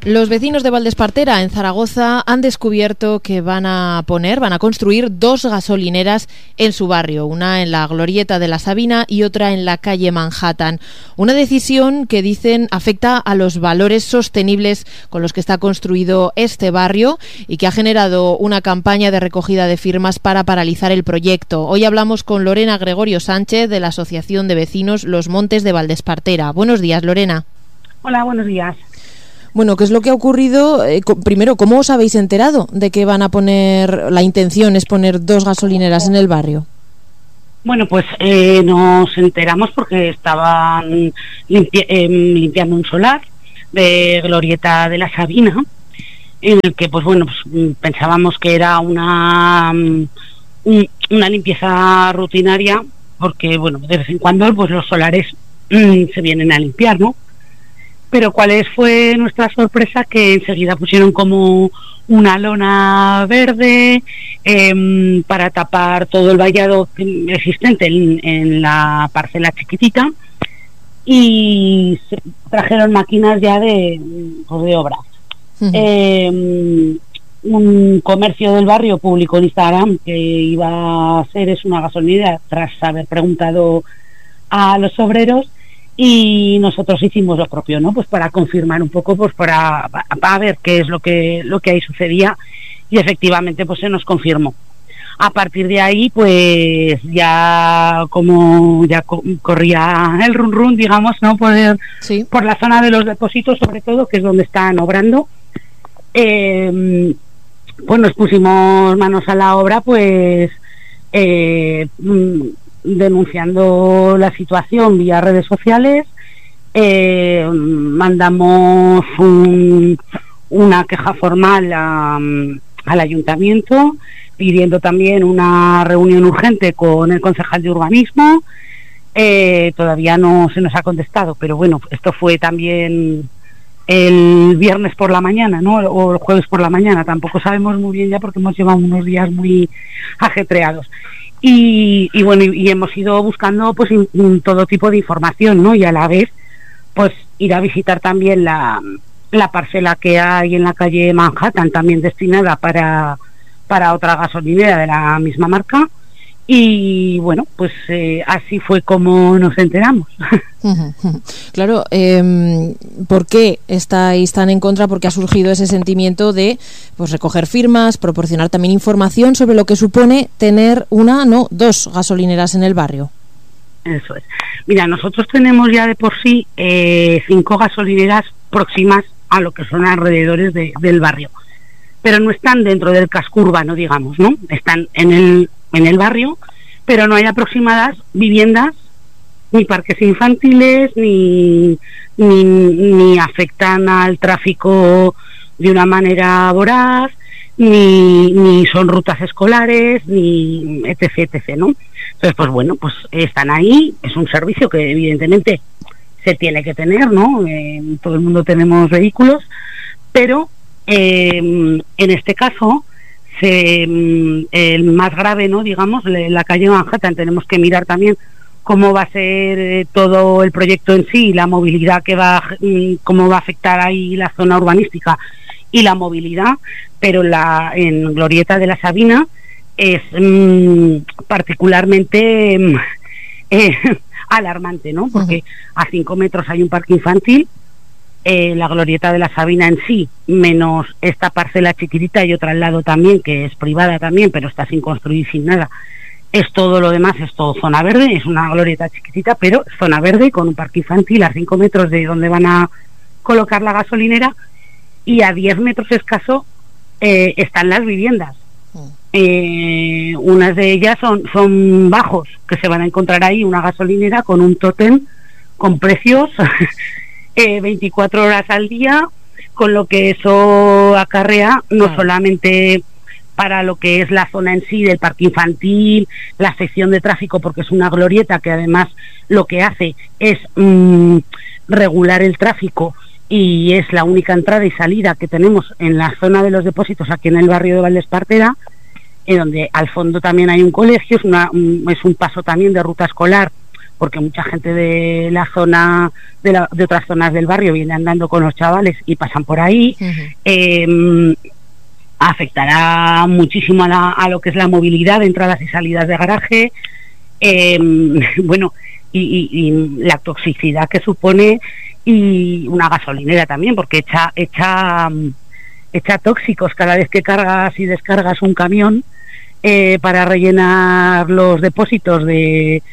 Los vecinos de Valdespartera, en Zaragoza, han descubierto que van a construir 2 gasolineras en su barrio, una en la Glorieta de la Sabina y otra en la calle Manhattan. Una decisión que dicen afecta a los valores sostenibles con los que está construido este barrio y que ha generado una campaña de recogida de firmas para paralizar el proyecto. Hoy hablamos con Lorena Gregorio Sánchez de la Asociación de Vecinos Los Montes de Valdespartera. Buenos días, Lorena. Hola, buenos días. Bueno, ¿qué es lo que ha ocurrido? Primero, ¿cómo os habéis enterado de que la intención es poner 2 gasolineras en el barrio? Bueno, pues nos enteramos porque estaban limpiando un solar de Glorieta de la Sabina, en el que, pues bueno, pensábamos que era una limpieza rutinaria, porque, bueno, de vez en cuando pues los solares se vienen a limpiar, ¿no? Pero ¿cuál fue nuestra sorpresa? Que enseguida pusieron como una lona verde para tapar todo el vallado existente en la parcela chiquitita, y trajeron máquinas ya de obra. Un comercio del barrio publicó en Instagram que iba a ser una gasolinera tras haber preguntado a los obreros, y nosotros hicimos lo propio, ¿no? Pues para confirmar un poco, pues para ver qué es lo que ahí sucedía, y efectivamente pues se nos confirmó. A partir de ahí, pues ya corría el run run, digamos, ¿no? Sí. Por la zona de los depósitos, sobre todo, que es donde están obrando. Pues nos pusimos manos a la obra, pues denunciando la situación vía redes sociales. Mandamos una queja formal al ayuntamiento, pidiendo también una reunión urgente con el concejal de urbanismo. Todavía no se nos ha contestado, pero bueno, esto fue también el viernes por la mañana, ¿no? O el jueves por la mañana, tampoco sabemos muy bien ya, porque hemos llevado unos días muy ajetreados. Y bueno, y hemos ido buscando pues todo tipo de información, ¿no? Y a la vez pues ir a visitar también la parcela que hay en la calle Manhattan, también destinada para otra gasolinera de la misma marca. Y bueno, pues así fue como nos enteramos. Claro, ¿por qué estáis tan en contra? Porque ha surgido ese sentimiento de pues recoger firmas, proporcionar también información sobre lo que supone tener 2 gasolineras en el barrio. Eso es. Mira, nosotros tenemos ya de por sí 5 gasolineras próximas a lo que son alrededores del barrio, pero no están dentro del casco urbano, digamos, ¿no? Están en el barrio, pero no hay aproximadas viviendas, ni parques infantiles, ni afectan al tráfico de una manera voraz, ni son rutas escolares, ni etc, ¿no? Entonces, pues bueno, pues están ahí. Es un servicio que evidentemente se tiene que tener, ¿no? Todo el mundo tenemos vehículos, pero en este caso el más grave, ¿no? Digamos, la calle Manhattan, tenemos que mirar también cómo va a ser todo el proyecto en sí, la movilidad cómo va a afectar ahí la zona urbanística y la movilidad, pero en Glorieta de la Sabina es particularmente alarmante, ¿no? Porque a 5 metros hay un parque infantil. La Glorieta de la Sabina en sí, menos esta parcela chiquitita y otra al lado también, que es privada también, pero está sin construir, sin nada. Es todo lo demás, es todo zona verde. Es una glorieta chiquitita, pero zona verde, con un parque infantil a 5 metros de donde van a colocar la gasolinera, y a 10 metros escaso están las viviendas. Unas de ellas son bajos, que se van a encontrar ahí una gasolinera con un tótem con precios 24 horas al día, con lo que eso acarrea, no solamente para lo que es la zona en sí del parque infantil, la sección de tráfico, porque es una glorieta que además lo que hace es regular el tráfico, y es la única entrada y salida que tenemos en la zona de los depósitos aquí en el barrio de Valdespartera, en donde al fondo también hay un colegio, es un paso también de ruta escolar porque mucha gente de la zona, de otras zonas del barrio viene andando con los chavales y pasan por ahí. Afectará muchísimo a lo que es la movilidad de entradas y salidas de garaje. Bueno, y la toxicidad que supone, y una gasolinera también, porque echa tóxicos cada vez que cargas y descargas un camión para rellenar los depósitos que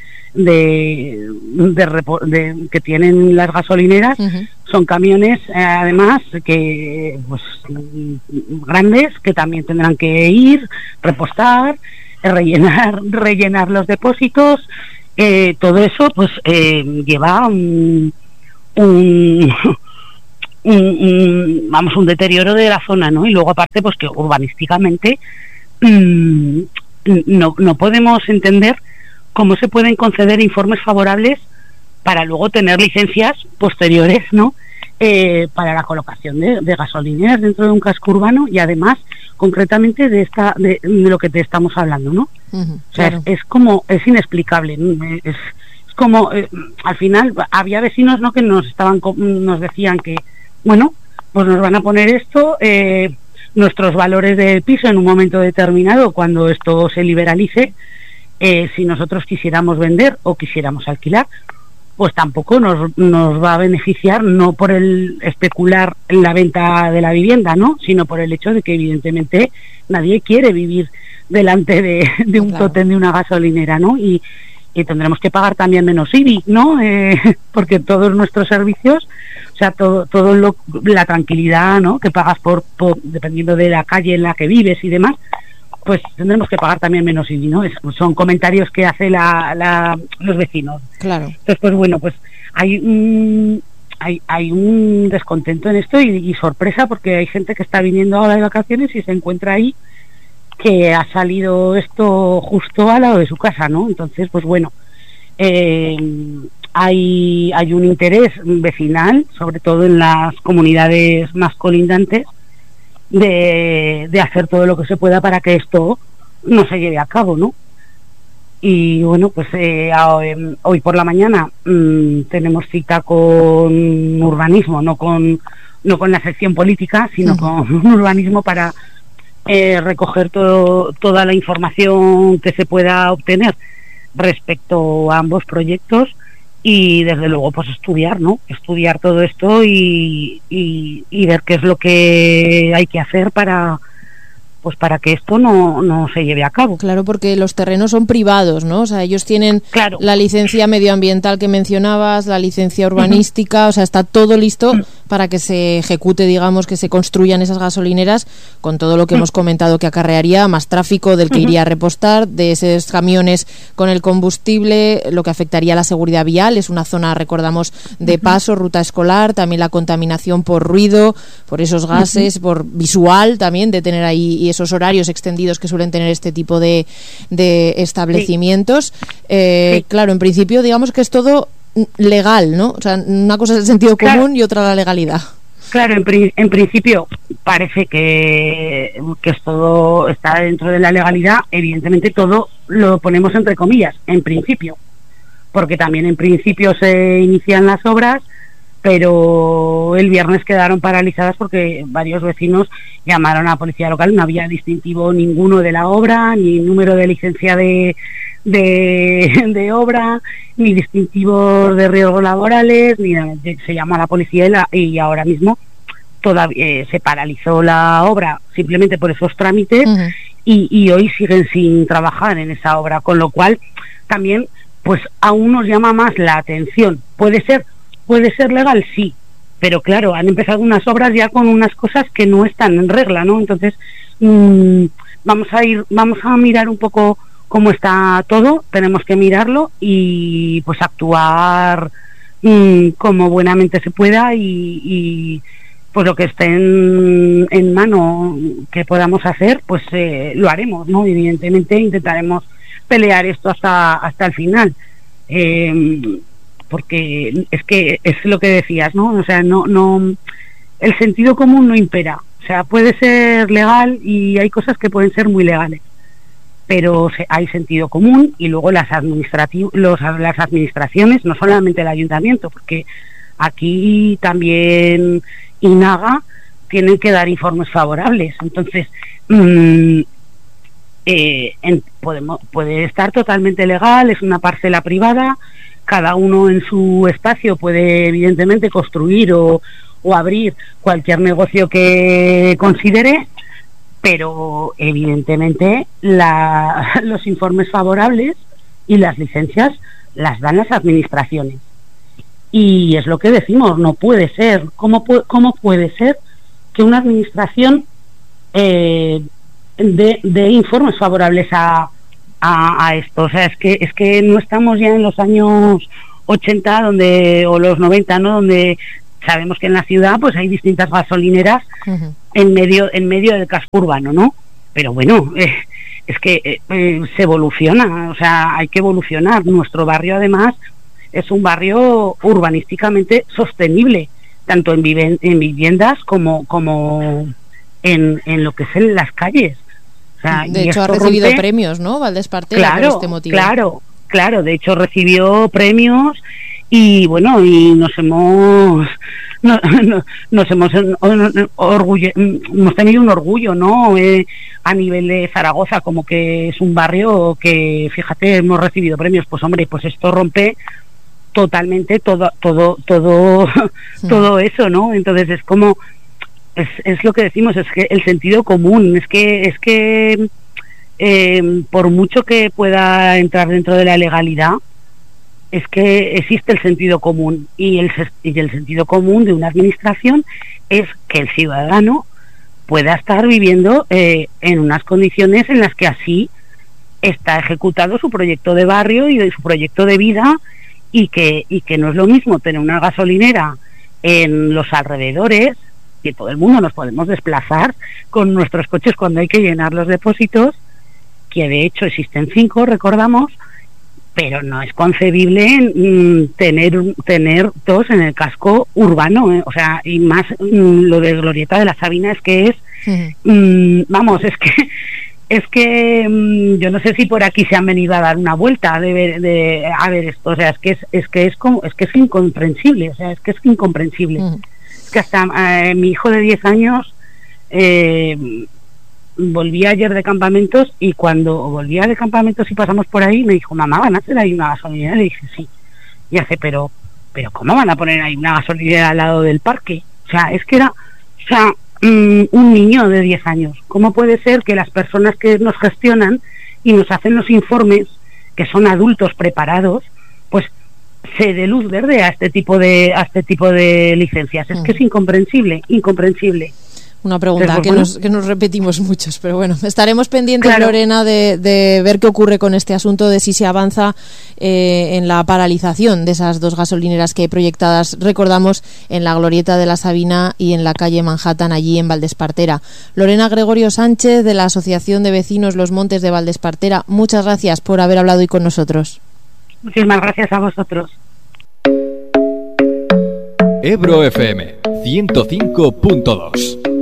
tienen las gasolineras. Son camiones además que pues grandes, que también tendrán que ir, repostar, rellenar los depósitos. Todo eso pues lleva un deterioro de la zona, ¿no? Y luego aparte pues que urbanísticamente no podemos entender cómo se pueden conceder informes favorables para luego tener licencias posteriores, ¿no? Para la colocación de gasolineras dentro de un casco urbano, y además concretamente de lo que te estamos hablando, ¿no? O sea, claro. Es inexplicable, es como al final había vecinos, ¿no?, que nos decían que, bueno, pues nos van a poner esto, nuestros valores del piso en un momento determinado, cuando esto se liberalice, si nosotros quisiéramos vender o quisiéramos alquilar, pues tampoco nos va a beneficiar, no por el especular en la venta de la vivienda, ¿no?, sino por el hecho de que evidentemente nadie quiere vivir delante de un tótem de una gasolinera, ¿no? Y tendremos que pagar también menos IBI, ¿no? Porque todos nuestros servicios, o sea, la tranquilidad, ¿no?, que pagas por dependiendo de la calle en la que vives y demás, pues tendremos que pagar también menos IBI, ¿no? Son comentarios que hace los vecinos. Claro. Entonces, pues bueno, pues hay un descontento en esto y sorpresa, porque hay gente que está viniendo ahora de vacaciones y se encuentra ahí que ha salido esto justo al lado de su casa, ¿no? Entonces, pues bueno, hay un interés vecinal, sobre todo en las comunidades más colindantes, de hacer todo lo que se pueda para que esto no se lleve a cabo, ¿no? Y bueno, pues hoy por la mañana tenemos cita con urbanismo, no con la sección política, sino con urbanismo, para recoger toda la información que se pueda obtener respecto a ambos proyectos, y desde luego pues estudiar todo esto y ver qué es lo que hay que hacer para que esto no se lleve a cabo. Claro, porque los terrenos son privados, ¿no? O sea, ellos tienen la licencia medioambiental que mencionabas, la licencia urbanística, o sea, está todo listo para que se ejecute, digamos, que se construyan esas gasolineras, con todo lo que hemos comentado que acarrearía, más tráfico del que iría a repostar, de esos camiones con el combustible, lo que afectaría a la seguridad vial. Es una zona, recordamos, de paso, ruta escolar, también la contaminación por ruido, por esos gases, por visual también, de tener ahí, y esos horarios extendidos que suelen tener este tipo de establecimientos. Claro, en principio, digamos que es todo legal, ¿no? O sea, una cosa es el sentido común y otra la legalidad. Claro, en principio parece que todo está dentro de la legalidad. Evidentemente todo lo ponemos entre comillas, en principio, porque también en principio se inician las obras, pero el viernes quedaron paralizadas porque varios vecinos llamaron a la policía local. No había distintivo ninguno de la obra, ni número de licencia de obra, ni distintivos de riesgos laborales, ni nada. Se llamó a la policía y ahora mismo todavía se paralizó la obra simplemente por esos trámites, y hoy siguen sin trabajar en esa obra, con lo cual también pues aún nos llama más la atención. Puede ser legal, sí, pero claro, han empezado unas obras ya con unas cosas que no están en regla, ¿no? Entonces vamos a mirar un poco cómo está todo, tenemos que mirarlo y pues actuar como buenamente se pueda, y pues lo que esté en mano que podamos hacer, pues lo haremos, ¿no? Evidentemente intentaremos pelear esto hasta el final, porque es que es lo que decías, ¿no? O sea, no el sentido común no impera. O sea, puede ser legal y hay cosas que pueden ser muy legales, pero hay sentido común, y luego las administraciones, no solamente el ayuntamiento, porque aquí también Inaga tienen que dar informes favorables. Entonces puede estar totalmente legal, es una parcela privada, cada uno en su espacio puede evidentemente construir o abrir cualquier negocio que considere, pero evidentemente los informes favorables y las licencias las dan las administraciones. Y es lo que decimos, no puede ser. ¿Cómo puede ser que una administración dé informes favorables a esto? O sea, es que no estamos ya en los años 80 o los 90, ¿no? Donde sabemos que en la ciudad pues hay distintas gasolineras en medio del casco urbano, ¿no? Pero bueno, es que se evoluciona, o sea, hay que evolucionar. Nuestro barrio, además, es un barrio urbanísticamente sostenible, tanto en viviendas como en lo que es en las calles. O sea, de hecho, ha recibido premios, ¿no, Valdespartera, por este motivo? Claro, de hecho recibió premios, y bueno, y hemos tenido un orgullo, ¿no? A nivel de Zaragoza, como que es un barrio que, fíjate, hemos recibido premios. Pues hombre, pues esto rompe totalmente todo eso, ¿no? Entonces es como es lo que decimos, es que el sentido común, es que por mucho que pueda entrar dentro de la legalidad, es que existe el sentido común, y el sentido común de una administración es que el ciudadano pueda estar viviendo en unas condiciones en las que así está ejecutado su proyecto de barrio y de su proyecto de vida, y que no es lo mismo tener una gasolinera en los alrededores, que todo el mundo nos podemos desplazar con nuestros coches cuando hay que llenar los depósitos, que de hecho existen 5, recordamos, pero no es concebible tener 2 en el casco urbano, o sea, y más lo de Glorieta de la Sabina, es que vamos, es que yo no sé si por aquí se han venido a dar una vuelta a ver esto. O sea, es que es incomprensible, o sea, es que es incomprensible. Es que hasta mi hijo de 10 años volvía ayer de campamentos, y cuando volvía de campamentos y pasamos por ahí, me dijo: mamá, ¿van a hacer ahí una gasolinera? Le dije: sí. Y hace, pero ¿cómo van a poner ahí una gasolinera al lado del parque? O sea, es que era, o sea, un niño de 10 años. ¿Cómo puede ser que las personas que nos gestionan y nos hacen los informes, que son adultos preparados, pues se dé luz verde a este tipo de licencias? Es que es incomprensible. Una pregunta que nos repetimos muchos, pero bueno, estaremos pendientes, claro, Lorena, de ver qué ocurre con este asunto, de si se avanza en la paralización de esas 2 gasolineras que hay proyectadas, recordamos, en la Glorieta de la Sabina y en la calle Manhattan, allí en Valdespartera. Lorena Gregorio Sánchez, de la Asociación de Vecinos Los Montes de Valdespartera, muchas gracias por haber hablado hoy con nosotros. Muchísimas gracias a vosotros. Ebro FM 105.2